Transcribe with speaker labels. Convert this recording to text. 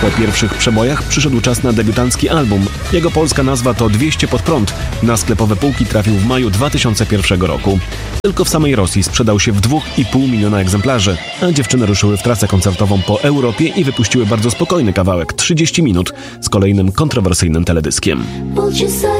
Speaker 1: Po pierwszych przebojach przyszedł czas na debiutancki album. Jego polska nazwa to 200 pod prąd. Na sklepowe półki trafił w maju 2001 roku. Tylko w samej Rosji sprzedał się w 2,5 miliona egzemplarzy, a dziewczyny ruszyły w trasę koncertową po Europie i wypuściły bardzo spokojny kawałek, 30 minut, z kolejnym kontrowersyjnym teledyskiem.